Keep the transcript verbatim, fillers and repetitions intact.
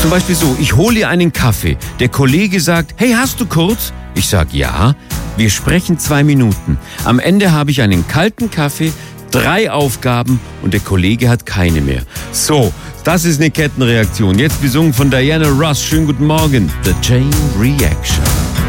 Zum Beispiel so, ich hole dir einen Kaffee. Der Kollege sagt, hey, hast du kurz? Ich sag ja. Wir sprechen zwei Minuten. Am Ende habe ich einen kalten Kaffee, drei Aufgaben und der Kollege hat keine mehr. So, das ist eine Kettenreaktion. Jetzt besungen von Diana Ross. Schönen guten Morgen. The Chain Reaction.